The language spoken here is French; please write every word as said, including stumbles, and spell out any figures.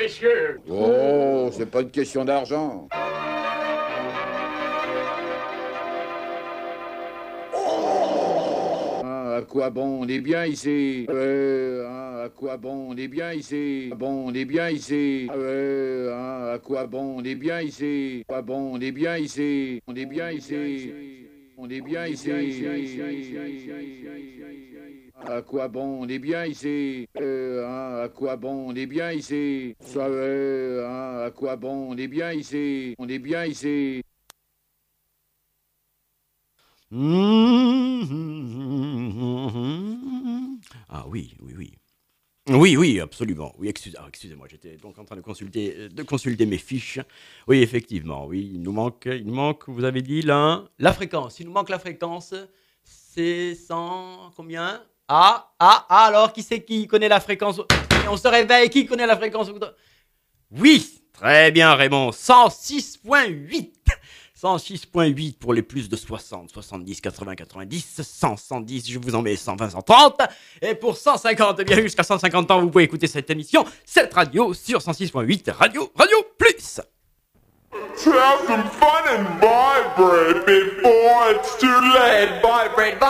messieurs. Oh, c'est pas une question d'argent. Ah, à quoi bon, on est bien ici. Euh, ah, à quoi bon, on est bien ici. Bon, on est bien ici. Euh, ah, à quoi bon, on est bien ici. Pas bon, on est bien ici. On est bien ici. On est bien ici. À quoi bon, on est bien ici. Euh, ah, à quoi bon, on est bien ici. Ça, euh, ah, à quoi bon, on est bien ici. On est bien ici. Ah oui, oui, oui. Oui, oui, absolument. Oui, excusez, ah, excusez-moi, j'étais donc en train de consulter, de consulter mes fiches. Oui, effectivement, oui, il nous manque, il nous manque, vous avez dit là, la fréquence. Il nous manque la fréquence. C'est cent, combien? Ah, ah, ah, alors, qui c'est qui connaît la fréquence? Et on se réveille, qui connaît la fréquence? Oui, très bien, Raymond, cent six virgule huit. cent six virgule huit pour les plus de soixante, soixante-dix, quatre-vingts, quatre-vingt-dix, cent, cent dix, je vous en mets cent vingt, cent trente. Et pour cent cinquante, eh bien jusqu'à cent cinquante ans, vous pouvez écouter cette émission, cette radio sur cent six virgule huit, Radio, Radio Plus. To have some fun and vibrate before it's too late. Vibrate, vibrate.